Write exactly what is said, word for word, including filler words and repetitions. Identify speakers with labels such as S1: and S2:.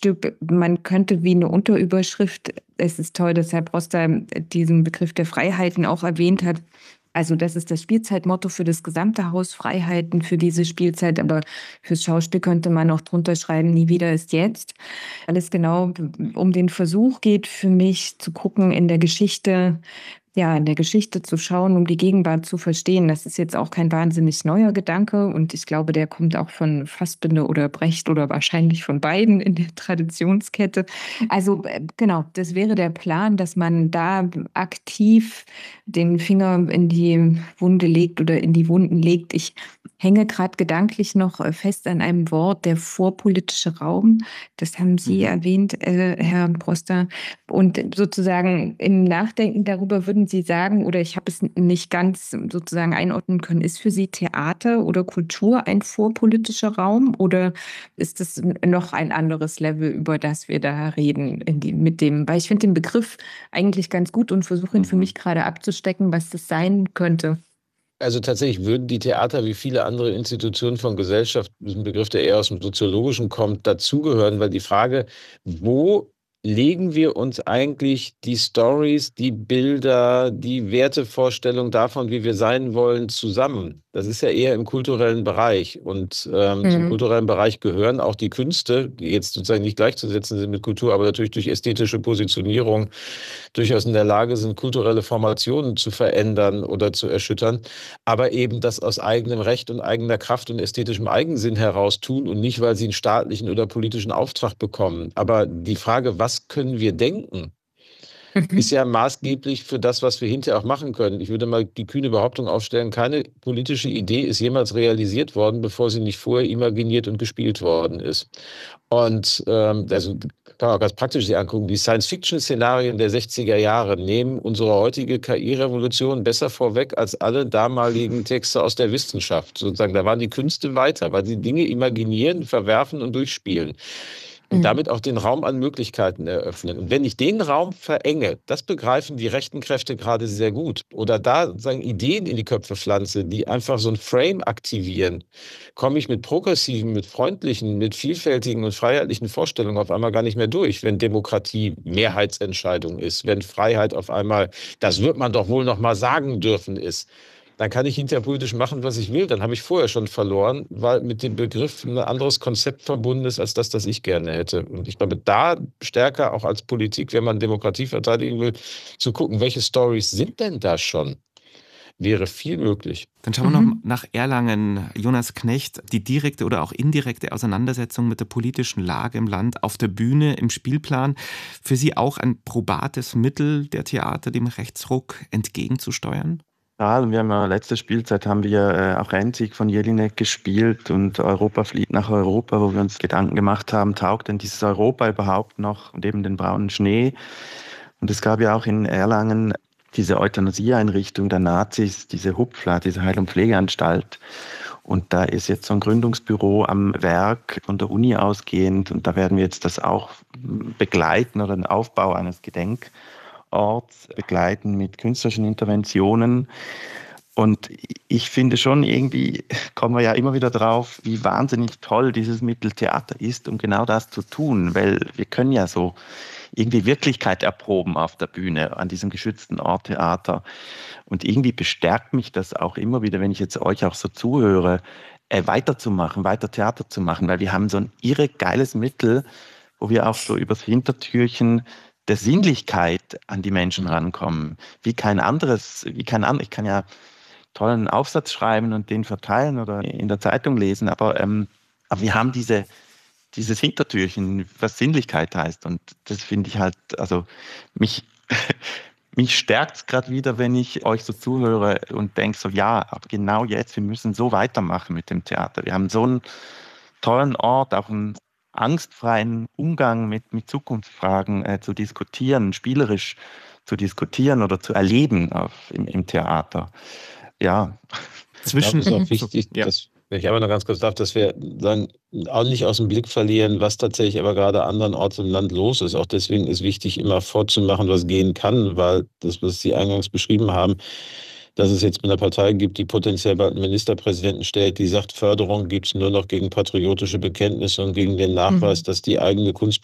S1: Stück, man könnte wie eine Unterüberschrift, es ist toll, dass Herr Broster diesen Begriff der Freiheiten auch erwähnt hat. Also das ist das Spielzeitmotto für das gesamte Haus, Freiheiten für diese Spielzeit, aber fürs Schauspiel könnte man auch drunter schreiben, nie wieder ist jetzt. Weil es genau um den Versuch geht für mich zu gucken in der Geschichte, ja, in der Geschichte zu schauen, um die Gegenwart zu verstehen. Das ist jetzt auch kein wahnsinnig neuer Gedanke und ich glaube, der kommt auch von Fassbinder oder Brecht oder wahrscheinlich von beiden in der Traditionskette. Also äh, genau, das wäre der Plan, dass man da aktiv den Finger in die Wunde legt oder in die Wunden legt. Ich hänge gerade gedanklich noch äh, fest an einem Wort, der vorpolitische Raum. Das haben Sie
S2: Mhm.
S1: erwähnt, äh, Herr Broster. Und sozusagen im Nachdenken darüber würden Sie sagen, oder ich habe es nicht ganz sozusagen einordnen können, ist für Sie Theater oder Kultur ein vorpolitischer Raum oder ist das noch ein anderes Level, über das wir da reden in die, mit dem, weil ich finde den Begriff eigentlich ganz gut und versuche ihn für
S2: Mhm.
S1: mich gerade abzustecken, was das sein könnte.
S3: Also tatsächlich würden die Theater wie viele andere Institutionen von Gesellschaft, diesen Begriff, der eher aus dem Soziologischen kommt, dazugehören, weil die Frage, wo legen wir uns eigentlich die Stories, die Bilder, die Wertevorstellung davon, wie wir sein wollen, zusammen? Das ist ja eher im kulturellen Bereich. Und ähm, zum
S1: Mhm.
S3: kulturellen Bereich gehören auch die Künste, die jetzt sozusagen nicht gleichzusetzen sind mit Kultur, aber natürlich durch ästhetische Positionierung durchaus in der Lage sind, kulturelle Formationen zu verändern oder zu erschüttern, aber eben das aus eigenem Recht und eigener Kraft und ästhetischem Eigensinn heraus tun und nicht, weil sie einen staatlichen oder politischen Auftrag bekommen. Aber die Frage, was können wir denken, ist
S1: Mhm.
S3: ja maßgeblich für das, was wir hinterher auch machen können. Ich würde mal die kühne Behauptung aufstellen, keine politische Idee ist jemals realisiert worden, bevor sie nicht vorher imaginiert und gespielt worden ist. Und ähm, also kann man auch ganz praktisch sich angucken, die Science-Fiction-Szenarien der sechziger Jahre nehmen unsere heutige K I-Revolution besser vorweg als alle damaligen Texte aus der Wissenschaft. Sozusagen, da waren die Künste weiter, weil sie Dinge imaginieren, verwerfen und durchspielen. Und
S1: Mhm.
S3: damit auch den Raum an Möglichkeiten eröffnen. Und wenn ich den Raum verenge, das begreifen die rechten Kräfte gerade sehr gut, oder da sozusagen Ideen in die Köpfe pflanze, die einfach so ein Frame aktivieren, komme ich mit progressiven, mit freundlichen, mit vielfältigen und freiheitlichen Vorstellungen auf einmal gar nicht mehr durch, wenn Demokratie Mehrheitsentscheidung ist, wenn Freiheit auf einmal, das wird man doch wohl noch mal sagen dürfen, ist. Dann kann ich hinterher politisch machen, was ich will. Dann habe ich vorher schon verloren, weil mit dem Begriff ein anderes Konzept verbunden ist, als das, das ich gerne hätte. Und ich glaube, da stärker auch als Politik, wenn man Demokratie verteidigen will, zu gucken, welche Stories sind denn da schon, wäre viel möglich.
S2: Dann schauen wir noch
S1: Mhm.
S2: nach Erlangen. Jonas Knecht, die direkte oder auch indirekte Auseinandersetzung mit der politischen Lage im Land auf der Bühne, im Spielplan. Für Sie auch ein probates Mittel der Theater, dem Rechtsruck entgegenzusteuern?
S4: Ja, wir haben ja letzte Spielzeit haben wir äh, auch Renzig von Jelinek gespielt und Europa flieht nach Europa, wo wir uns Gedanken gemacht haben, taugt denn dieses Europa überhaupt noch und eben den braunen Schnee? Und es gab ja auch in Erlangen diese Euthanasieeinrichtung der Nazis, diese Hupfla, diese Heil- und Pflegeanstalt. Und da ist jetzt so ein Gründungsbüro am Werk von der Uni ausgehend und da werden wir jetzt das auch begleiten oder den Aufbau eines Gedenk Orts begleiten mit künstlerischen Interventionen. Und ich finde schon, irgendwie kommen wir ja immer wieder drauf, wie wahnsinnig toll dieses Mittel Theater ist, um genau das zu tun, weil wir können ja so irgendwie Wirklichkeit erproben auf der Bühne, an diesem geschützten Ort Theater. Und irgendwie bestärkt mich das auch immer wieder, wenn ich jetzt euch auch so zuhöre, äh, weiterzumachen, weiter Theater zu machen, weil wir haben so ein irre geiles Mittel, wo wir auch so übers Hintertürchen der Sinnlichkeit an die Menschen rankommen. Wie kein anderes, wie kein anderes. Ich kann ja tollen Aufsatz schreiben und den verteilen oder in der Zeitung lesen, aber, ähm, aber wir haben diese, dieses Hintertürchen, was Sinnlichkeit heißt. Und das finde ich halt, also mich, mich stärkt es gerade wieder, wenn ich euch so zuhöre und denke so, ja, aber genau jetzt, wir müssen so weitermachen mit dem Theater. Wir haben so einen tollen Ort, auch einen angstfreien Umgang mit, mit Zukunftsfragen äh, zu diskutieren, spielerisch zu diskutieren oder zu erleben auf, im, im Theater. Ja.
S3: Ich glaube,
S2: Zwischen,
S3: es ist auch
S2: so,
S3: wichtig,
S2: ja.
S3: dass, wenn ich aber noch ganz kurz darf, dass wir dann auch nicht aus dem Blick verlieren, was tatsächlich aber gerade andernorts im Land los ist. Auch deswegen ist wichtig, immer vorzumachen, was gehen kann, weil das, was Sie eingangs beschrieben haben, dass es jetzt eine Partei gibt, die potenziell bald einen Ministerpräsidenten stellt, die sagt, Förderung gibt es nur noch gegen patriotische Bekenntnisse und gegen den Nachweis,
S1: Mhm.
S3: dass die eigene Kunst